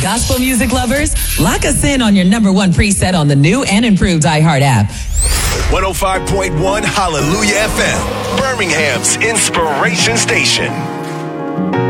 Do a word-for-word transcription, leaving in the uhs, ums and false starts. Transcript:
gospel music lovers, lock us in on your number one preset on the new and improved iHeart app. one oh five point one Hallelujah F M, Birmingham's inspiration station.